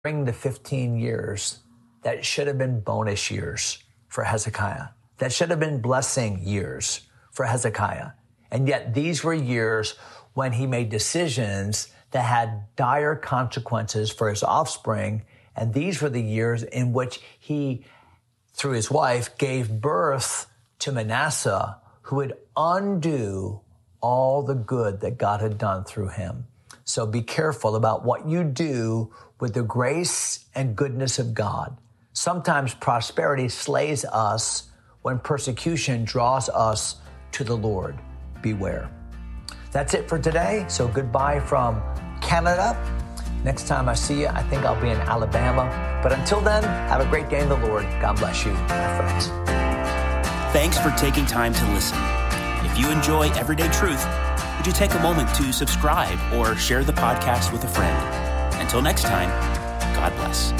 During the 15 years that should have been bonus years for Hezekiah, that should have been blessing years for Hezekiah. And yet these were years when he made decisions that had dire consequences for his offspring. And these were the years in which he, through his wife, gave birth to Manasseh, who would undo all the good that God had done through him. So be careful about what you do with the grace and goodness of God. Sometimes prosperity slays us when persecution draws us to the Lord. Beware. That's it for today. So goodbye from Canada. Next time I see you, I think I'll be in Alabama. But until then, have a great day in the Lord. God bless you, my friends. Thanks for taking time to listen. If you enjoy Everyday Truth, would you take a moment to subscribe or share the podcast with a friend? Until next time, God bless.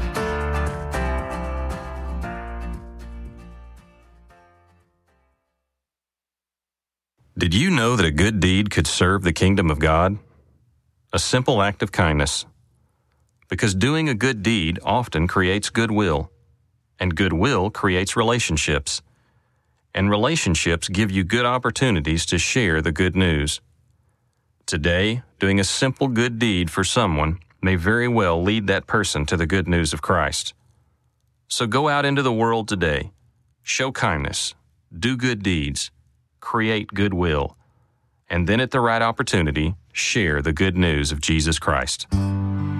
Did you know that a good deed could serve the kingdom of God? A simple act of kindness. Because doing a good deed often creates goodwill, and goodwill creates relationships. And relationships give you good opportunities to share the good news. Today, doing a simple good deed for someone may very well lead that person to the good news of Christ. So go out into the world today, show kindness, do good deeds, create goodwill, and then at the right opportunity, share the good news of Jesus Christ.